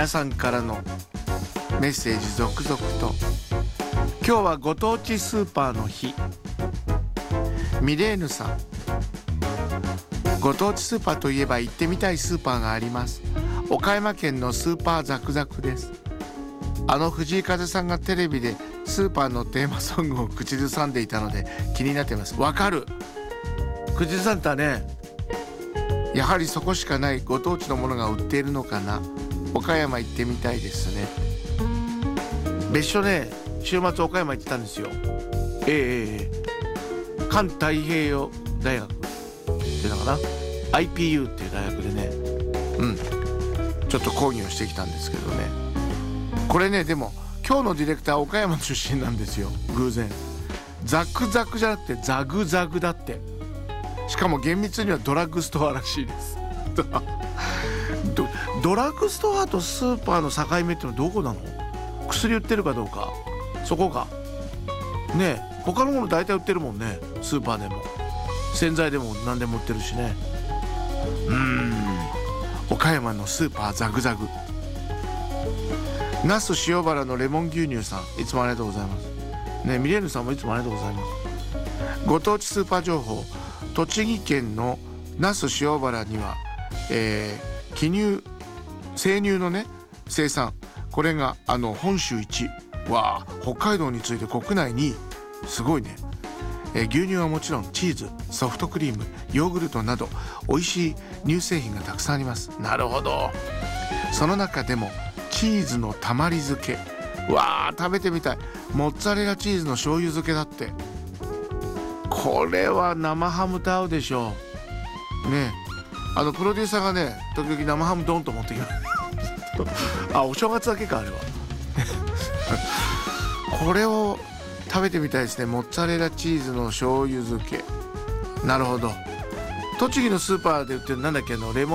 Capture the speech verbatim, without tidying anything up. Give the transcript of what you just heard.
皆さんからのメッセージ続々と。今日はご当地スーパーの日。ミレーヌさん、ご当地スーパーといえば行ってみたいスーパーがあります。岡山県のスーパーザクザクです。あの藤井風さんがテレビでスーパーのテーマソングを口ずさんでいたので気になってます。わかる、口ずさんだね。やはりそこしかないご当地のものが売っているのかな。岡山行ってみたいですね。別所ね、週末岡山行ってたんですよ。ええええ、環太平洋大学っていうのかな、 アイピーユー っていう大学でね、うんちょっと講義をしてきたんですけどね。これね、でも今日のディレクター岡山出身なんですよ。偶然ザクザクじゃなくてザグザグだって。しかも厳密にはドラッグストアらしいですド, ドラッグストアとスーパーの境目ってのはどこなの？薬売ってるかどうか、そこかね。え他のもの大体売ってるもんね。スーパーでも洗剤でも何でも売ってるしね。うーん岡山のスーパーザグザグ。那須塩原のレモン牛乳さん、いつもありがとうございますね。ミレーヌさんもいつもありがとうございます。ご当地スーパー情報。栃木県の那須塩原には、えー、記乳生乳のね生産、これがあの本州一。わあ、北海道について国内にい、すごいね。えー、牛乳はもちろんチーズ、ソフトクリーム、ヨーグルトなど美味しい乳製品がたくさんあります。なるほど。その中でもチーズのたまり漬け、わあ食べてみたい。モッツァレラチーズの醤油漬けだって。これは生ハムと合うでしょうね。あのプロデューサーがね、時々生ハムドンと持ってきますあ、お正月だけかあれはこれを食べてみたいですね。モッツァレラチーズの醤油漬け。なるほど。栃木のスーパーで売ってるなんだっけ、あのレモン